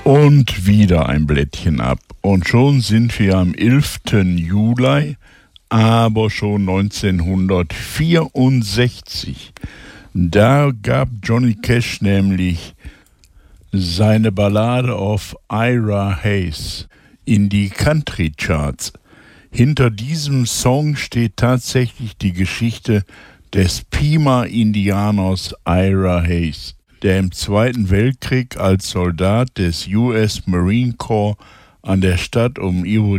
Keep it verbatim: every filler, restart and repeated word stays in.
Und wieder ein Blättchen ab. Und schon sind wir am elften Juli, aber schon neunzehnhundertvierundsechzig. Da gab Johnny Cash nämlich seine Ballade auf Ira Hayes in die Country Charts. Hinter diesem Song steht tatsächlich die Geschichte des Pima-Indianers Ira Hayes, der im Zweiten Weltkrieg als Soldat des U S Marine Corps an der Stadt um Iwo